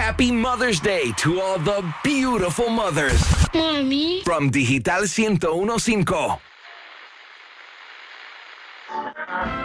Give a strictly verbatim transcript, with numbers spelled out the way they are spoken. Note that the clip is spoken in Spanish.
Happy Mother's Day to all the beautiful mothers. Mami. From Digital ciento uno punto cinco.